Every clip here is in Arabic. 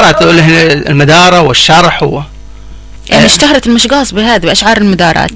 المدارات، المدارة والشرح يعني اشتهرت المشقاص بهذا بأشعار المدارات.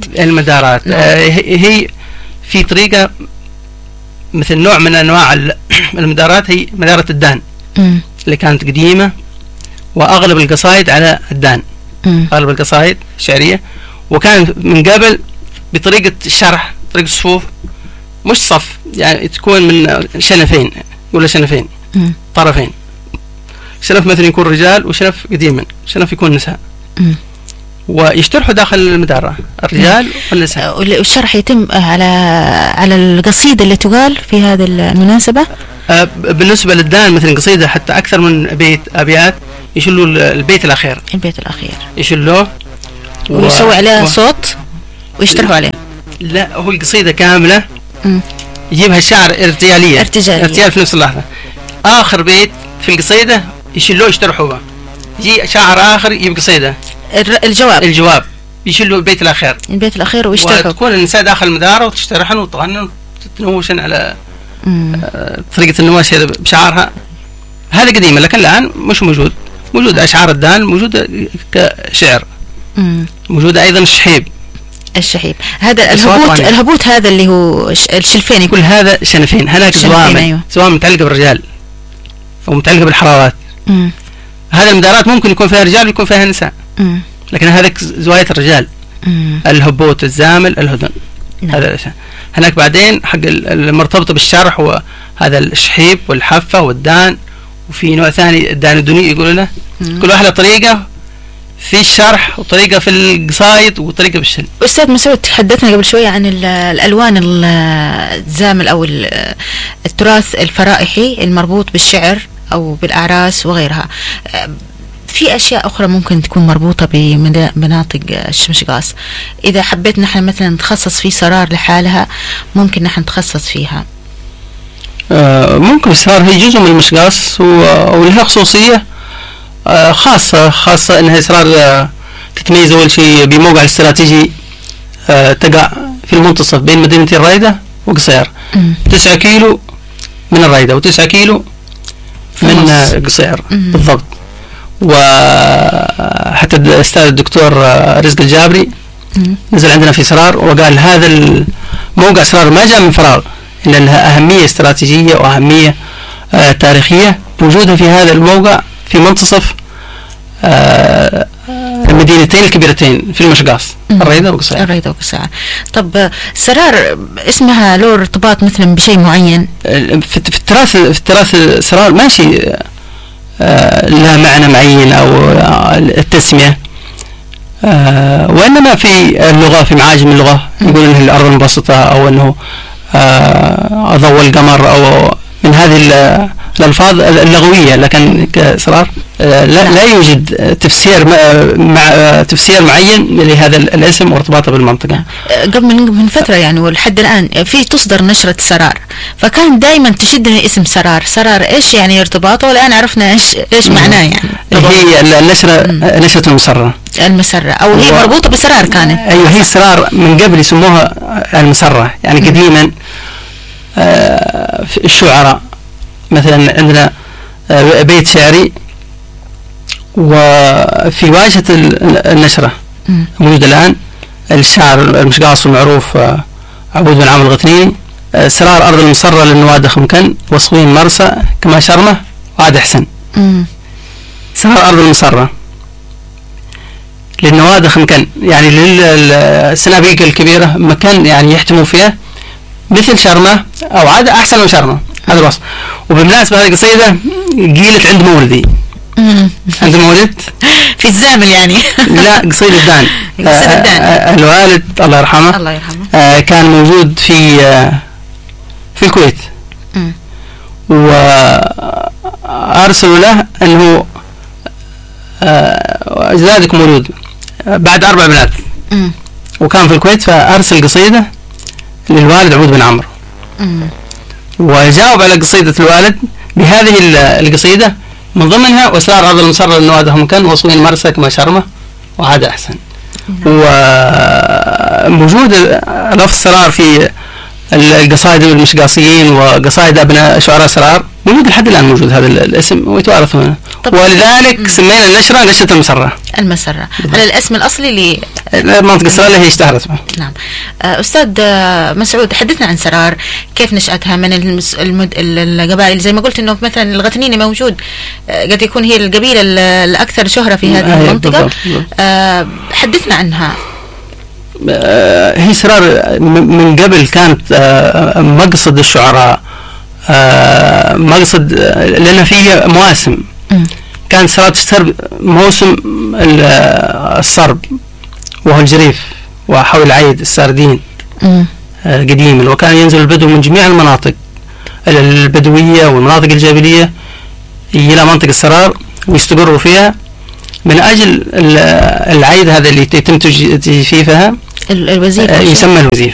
هي في طريقة مثل نوع من أنواع المدارات، هي مدارة الدان اللي كانت قديمة، وأغلب القصائد على الدان. أغلب القصائد الشعرية، وكان من قبل بطريقة الشرح، طريقة الصفوف مش صف، يعني تكون من شنفين، يقول شنفين طرفين، شنف مثلا يكون رجال وشنف قديما، شنف يكون نساء، ويشترحوا داخل المدارة الرجال والنساء. والشرح يتم على القصيدة اللي تقال في هذه المناسبة. بالنسبة للدان مثلا قصيدة حتى أكثر من أبيات يشلوا البيت الأخير يشلوه ويسوي عليه صوت ويشترحوا عليه. لا، هو القصيدة كاملة يجيبها الشعر ارتجال في نفس اللحظة. آخر بيت في القصيدة يشلوه يشترحوا به، يجي شاعر آخر يجيب قصيدة الجواب يشلوا البيت الأخير ويشترحوا، وتكون النساء داخل المدارة وتشترحن وتغنن وتتنوشن على طريقة النواش هذا بشعارها. هذا قديمة، لكن الآن مش موجود أشعار الدان موجودة كشعر. موجودة أيضا الشحيب هذا الهبوت هذا اللي هو الشلفين، يقول هذا شنفين. هناك زوام متعلقة بالرجال ومتعلقة بالحرارات. هذا المدارات ممكن يكون فيها رجال ويكون فيها نساء، لكن هذاك زواية الرجال. الهبوت، الزامل، الهدن. هذا الأشياء. هناك بعدين حق المرتبطة بالشرح، وهذا الشحيب والحفة والدان، وفي نوع ثاني الدان الدنيا يقولوا له. كل واحدة طريقة في الشرح، وطريقة في القصائد، وطريقة بالشل. أستاذ مسعود، تحدثنا قبل شوية عن الألوان الزامل أو التراث الفرائحي المربوط بالشعر أو بالأعراس وغيرها. في أشياء أخرى ممكن تكون مربوطة بمناطق الشمشقاص، إذا حبيت نحن مثلا نتخصص في سرار لحالها ممكن نحن نتخصص فيها. ممكن السرار هي جزء من المشقاص، ولها خصوصية خاصة أنها سرار تتميز أول شيء بموقع استراتيجي تقع في المنتصف بين مدينة الرايدة وقصير. 9 كيلو من الرايدة و9 كيلو من قصير بالضبط. وحتى الأستاذ الدكتور رزق الجابري نزل عندنا في سرار وقال هذا الموقع سرار ما جاء من فراغ، إن لها أهمية استراتيجية وأهمية تاريخية بوجودها في هذا الموقع في منتصف المدينتين الكبيرتين في المشقاص، الرايدة وقصير. طب سرار اسمها له ارتباط مثلا بشيء معين؟ في التراث سرار ماشي لا معنى معين أو التسمية، وإنما في اللغة، في معاجم اللغة يقول إنه الأرض المبسطة، أو إنه ضوء القمر، أو من هذه الألفاظ اللغوية. لكن كسرار لا يوجد تفسير معين لهذا الاسم وارتباطه بالمنطقة. قبل من فترة يعني ولحد الآن في تصدر نشرة سرار، فكان دائما تشدني اسم سرار إيش يعني ارتباطه، والآن عرفنا إيش معناه يعني. هي نشرة المسرة أو هي مربوطة بسرار كانت. أيوة، هي سرار من قبل يسموها المسرة، يعني قديما الشعراء مثلا عندنا بيت شعري، وفي واجهة النشرة موجود الآن الشاعر المشقاص المعروف عبود بن عامر الغتنيني، سرار أرض المسرة للنواد خمكن وصوين مرسى كما شرمة وعاد أحسن. سرار أرض المسرة للنواد خمكن، يعني للسنابيق الكبيرة، مكان يعني يحتموا فيها مثل شرمة أو عاد أحسن من شرمة، هذا الوصف. وبالمناسبة هذه القصيدة قيلت عند مولدي. عند مولد في الزامل يعني. لا، قصيدة الدان. الوالد الله يرحمه كان موجود في الكويت، وأرسلوا له أنه أجدادك مولود بعد 4 بنات، وكان في الكويت، فأرسل قصيدة للوالد عبود بن عمرو، وجاوب على قصيدة الوالد بهذه القصيدة، من ضمنها وسار أرض المسرة للنواد كان وصوين مرسك ما شرمه وعاد أحسن. وموجود لفظ سرار في القصائد المشقاصيين وقصائد أبناء شعراء سرار موجود لحد الآن، موجود هذا الاسم ويتوارث منه، ولذلك سمينا النشرة نشرة المسرة على الاسم الأصلي لمنطقة سرار اللي هي اشتهرت به. نعم. أستاذ مسعود، حدثنا عن سرار، كيف نشأتها؟ من القبائل زي ما قلت إنه مثلا الغتنيني موجود، قد يكون هي القبيلة الأكثر شهرة في هذه المنطقة. حدثنا عنها. هي سرار من قبل كانت مقصد الشعراء، مقصد لأن فيه مواسم. كان سرار تشتهر موسم الصرب وهو الجريف وحول العيد الساردين قديما، وكان ينزل البدو من جميع المناطق البدوية والمناطق الجبلية إلى منطقة سرار ويستقروا فيها من أجل العيد هذا اللي يتم تجفيفها، الوزيف يسمى الوزيف.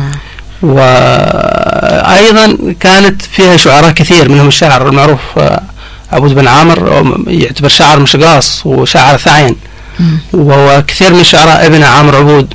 وأيضا كانت فيها شعراء كثير، منهم الشاعر المعروف عبود بن عامر، يعتبر شاعر مشقاص وشاعر ثعين، وكثير من شعراء ابن عامر عبود